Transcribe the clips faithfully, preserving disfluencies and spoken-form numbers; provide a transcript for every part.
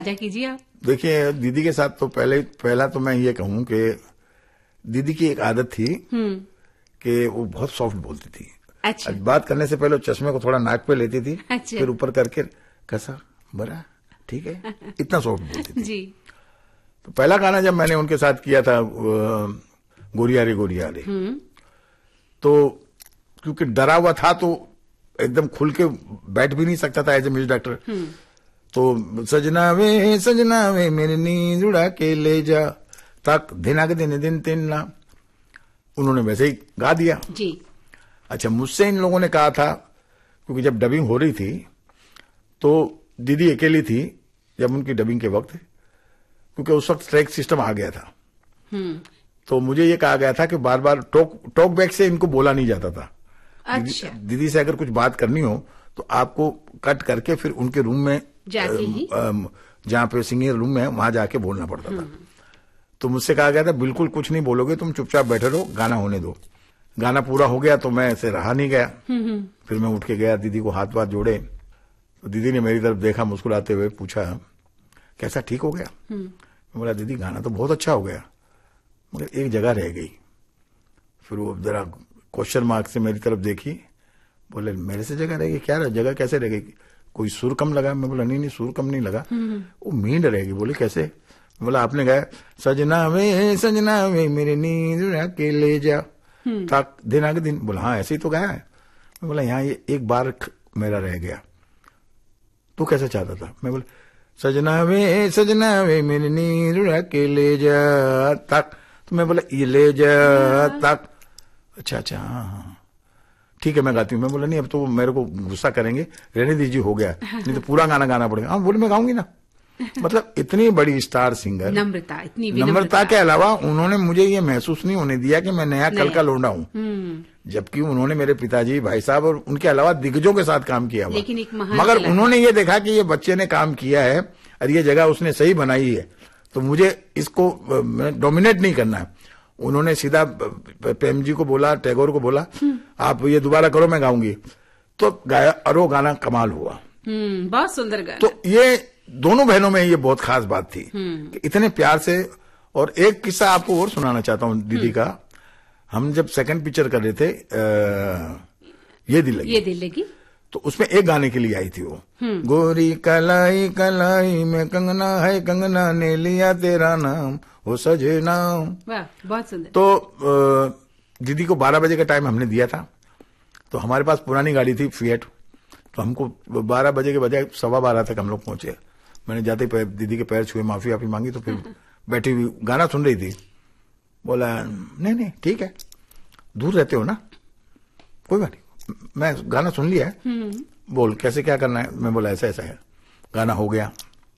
साझा कीजिए आप। देखिए, दीदी के साथ तो पहले पहला तो मैं ये कहूं कि दीदी की एक आदत थी कि वो बहुत सॉफ्ट बोलती थी। अच्छा। बात करने से पहले चश्मे को थोड़ा नाक पे लेती थी। अच्छा। फिर ऊपर करके कैसा बड़ा ठीक है, इतना सॉफ्ट बोलती थी। जी। तो पहला गाना जब मैंने उनके साथ किया था गोरिया रे गोरिया रे, तो क्योंकि डरा हुआ था तो एकदम खुल के बैठ भी नहीं सकता था एज ए म्यूजिक डायरेक्टर। तो सजना वे सजना वे मेरी नींद उड़ा के ले जा तक दिना के दिन दिन तीन ना, उन्होंने वैसे ही गा दिया। जी। अच्छा, मुझसे इन लोगों ने कहा था, क्योंकि जब डबिंग हो रही थी तो दीदी अकेली थी जब उनकी डबिंग के वक्त, क्योंकि उस वक्त ट्रैक सिस्टम आ गया था। तो मुझे ये कहा गया था कि बार बार टॉक टॉक बैक से इनको बोला नहीं जाता था। अच्छा। दीदी, दीदी से अगर कुछ बात करनी हो तो आपको कट करके फिर उनके रूम में जाके ही जहाँ पे सिंगिंग रूम है वहां जाके बोलना पड़ता था। तो मुझसे कहा गया था बिल्कुल कुछ नहीं बोलोगे, तुम चुपचाप बैठे रहो, गाना होने दो। गाना पूरा हो गया तो मैं ऐसे रहा नहीं गया। फिर मैं उठ के गया, दीदी को हाथ वाथ जोड़े, तो दीदी ने मेरी तरफ देखा, मुस्कुराते हुए पूछा कैसा, ठीक हो गया? मैं बोला दीदी गाना तो बहुत अच्छा हो गया, मगर एक जगह रह गई। फिर वो जरा क्वेश्चन मार्क से मेरी तरफ देखी, बोले मेरे से जगह रह गई? क्या जगह कैसे रह गई? कोई सुर कम लगा? मैं बोला नहीं नहीं सुर कम नहीं लगा, वो मींड रहेगी। बोले कैसे? बोला आपने गाया सजना वे सजना वे मेरी नींद उड़ा के ले जा तक दिन आगे दिन। बोला हाँ ऐसे ही तो गाया है। मैं बोला यहाँ ये एक बार मेरा रह गया, तू कैसे चाहता था? मैं बोला सजना वे सजना वे मेरी नींद उड़ा के ले जा तक। तो मैं बोला ये ले जा तक। अच्छा अच्छा हाँ हाँ ठीक है मैं गाती हूँ। मैं बोला नहीं अब तो मेरे को गुस्सा करेंगे, रहने दीजिए हो गया, नहीं तो पूरा गाना गाना पड़ेगा। हाँ बोले मैं गाऊंगी ना। मतलब इतनी बड़ी स्टार सिंगर, नम्रता, इतनी नम्रता के अलावा उन्होंने मुझे ये महसूस नहीं होने दिया कि मैं नया कल का लौंडा हूँ। जबकि उन्होंने मेरे पिताजी, भाई साहब और उनके अलावा दिग्गजों के साथ काम किया हुआ, लेकिन एक महान मगर उन्होंने ये देखा कि ये बच्चे ने काम किया है और ये जगह उसने सही बनाई है, तो मुझे इसको डोमिनेट नहीं करना है। उन्होंने सीधा प्रेम जी को बोला, टैगोर को बोला आप ये दोबारा करो मैं गाऊंगी, तो गाया और वो गाना कमाल हुआ। बहुत सुंदर गाना। तो ये दोनों बहनों में ये बहुत खास बात थी कि इतने प्यार से। और एक किस्सा आपको और सुनाना चाहता हूँ दीदी का। हम जब सेकंड पिक्चर कर रहे थे आ, ये दिल लगी, ये दिल लगी, तो उसमें एक गाने के लिए आई थी वो, गोरी कलाई कलाई में कंगना है कंगना ने लिया तेरा नाम वो सजना। वाह बहुत सुंदर। तो आ, दीदी को बारह बजे का टाइम हमने दिया था, तो हमारे पास पुरानी गाड़ी थी फिएट, तो हमको बारह बजे के बजाय सवा बारह तक हम लोग पहुंचे। मैंने जाते ही दीदी के पैर छुए, माफी वाफी मांगी, तो फिर बैठी हुई गाना सुन रही थी। बोला नहीं नहीं ठीक है, दूर रहते हो ना, कोई बात नहीं, मैं गाना सुन लिया है, बोल कैसे क्या करना है। मैं बोला ऐसा ऐसा है। गाना हो गया।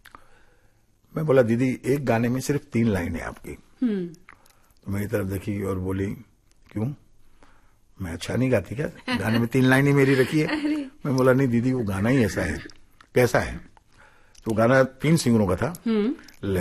मैं बोला दीदी एक गाने में सिर्फ तीन लाइन है आपकी। तो मेरी तरफ देखी और बोली क्यों, मैं अच्छा नहीं गाती क्या? गाने में तीन लाइन ही मेरी रखी है। मैं बोला नहीं दीदी वो गाना ही ऐसा है। कैसा है? तो गाना तीन सिंगरों का था,